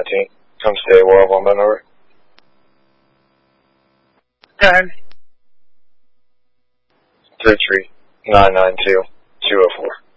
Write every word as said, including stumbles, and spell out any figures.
fourteen. Come stay a while on my number. Go ahead. three three nine nine two two oh four.